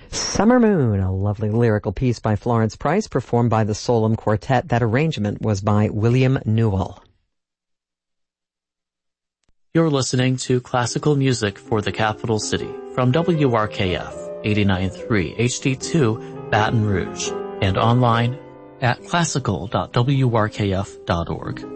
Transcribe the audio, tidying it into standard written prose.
Summer Moon, a lovely lyrical piece by Florence Price, performed by the Solem Quartet. That arrangement was by William Newell. You're listening to classical music for the capital city from WRKF 89.3 HD2 Baton Rouge and online at classical.wrkf.org.